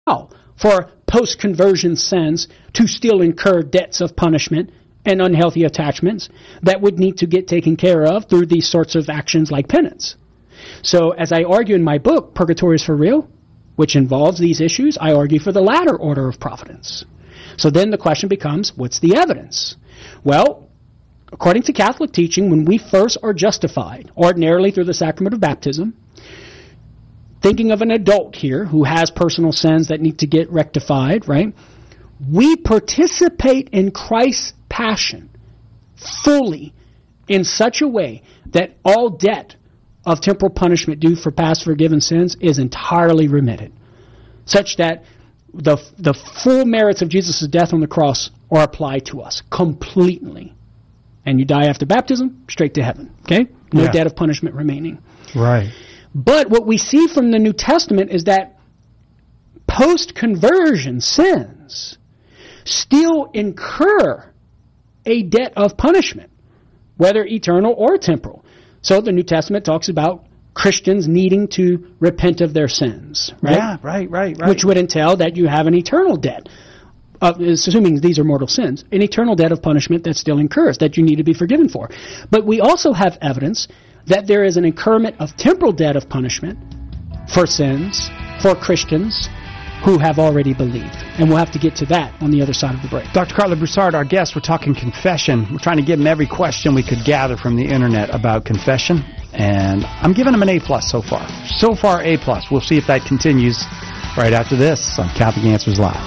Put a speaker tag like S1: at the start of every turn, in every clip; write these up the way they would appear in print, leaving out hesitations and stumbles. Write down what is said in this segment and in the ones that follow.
S1: for post-conversion sins to still incur debts of punishment and unhealthy attachments that would need to get taken care of through these sorts of actions like penance. So as I argue in my book, Purgatory is for Real, which involves these issues, I argue for the latter order of providence. So then the question becomes, what's the evidence? Well, according to Catholic teaching, when we first are justified, ordinarily through the sacrament of baptism, thinking of an adult here who has personal sins that need to get rectified, right? We participate in Christ's passion fully in such a way that all debt of temporal punishment due for past forgiven sins is entirely remitted, such that the full merits of Jesus' death on the cross are applied to us completely. And you die after baptism, straight to heaven, okay? No debt of punishment remaining.
S2: Right.
S1: But what we see from the New Testament is that post-conversion sins still incur a debt of punishment, whether eternal or temporal. So the New Testament talks about Christians needing to repent of their sins, right?
S2: Yeah, right.
S1: Which would entail that you have an eternal debt, assuming these are mortal sins, an eternal debt of punishment that still incurs, that you need to be forgiven for. But we also have evidence that there is an incurment of temporal debt of punishment for sins for Christians who have already believed. And we'll have to get to that on the other side of the break.
S2: Dr. Carla Broussard, our guest, we're talking confession. We're trying to give him every question we could gather from the internet about confession. And I'm giving him an A+ so far. So far, A+. We'll see if that continues right after this on Catholic Answers Live.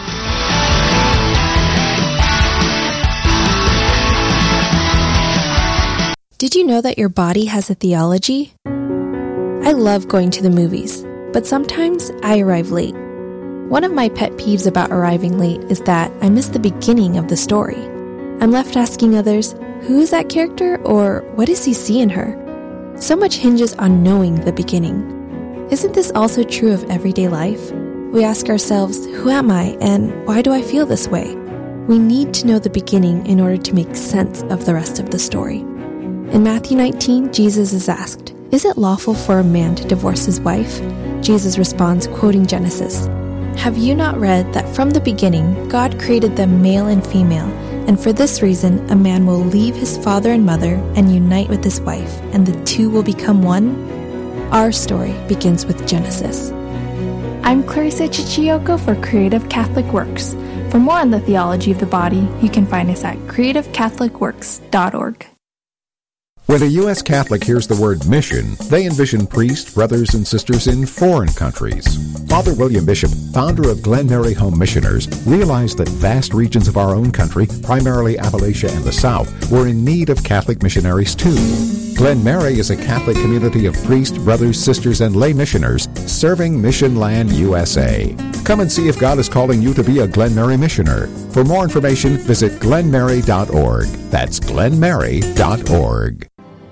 S3: Did you know that your body has a theology? I love going to the movies, but sometimes I arrive late. One of my pet peeves about arriving late is that I miss the beginning of the story. I'm left asking others, who is that character, or what does he see in her? So much hinges on knowing the beginning. Isn't this also true of everyday life? We ask ourselves, who am I, and why do I feel this way? We need to know the beginning in order to make sense of the rest of the story. In Matthew 19, Jesus is asked, "Is it lawful for a man to divorce his wife?" Jesus responds, quoting Genesis, "Have you not read that from the beginning God created them male and female, and for this reason a man will leave his father and mother and unite with his wife, and the two will become one?" Our story begins with Genesis.
S4: I'm Clarissa Chichiyoko for Creative Catholic Works. For more on the theology of the body, you can find us at creativecatholicworks.org.
S5: When a U.S. Catholic hears the word mission, they envision priests, brothers, and sisters in foreign countries. Father William Bishop, founder of Glen Mary Home Missioners, realized that vast regions of our own country, primarily Appalachia and the South, were in need of Catholic missionaries too. Glen Mary is a Catholic community of priests, brothers, sisters, and lay missioners serving Mission Land, USA. Come and see if God is calling you to be a Glen Mary missioner. For more information, visit glenmary.org. That's glenmary.org.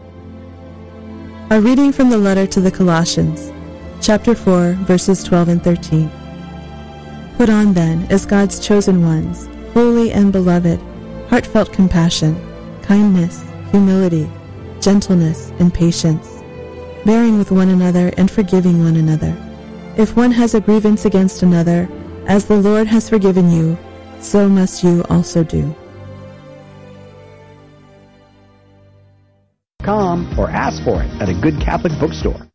S6: A reading from the letter to the Colossians, chapter 4, verses 12 and 13. Put on then, as God's chosen ones, holy and beloved, heartfelt compassion, kindness, humility, gentleness, and patience, bearing with one another and forgiving one another. If one has a grievance against another, as the Lord has forgiven you, so must you also do.
S2: Or ask for it at a good Catholic bookstore.